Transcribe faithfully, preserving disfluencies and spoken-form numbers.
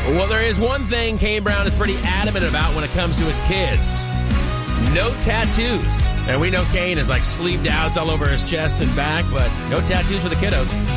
Well, there is one thing Kane Brown is pretty adamant about when it comes to his kids. No tattoos. And we know Kane is like sleeved outs all over his chest and back, but no tattoos for the kiddos.